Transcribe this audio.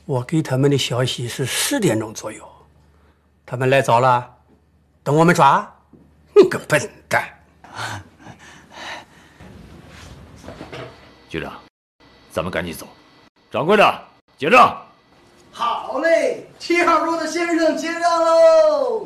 我给他们的消息是10点钟左右，他们来早了，等我们抓。你个笨蛋！ 局长，咱们赶紧走。掌柜的，结账。 好嘞，7号桌的先生结账喽。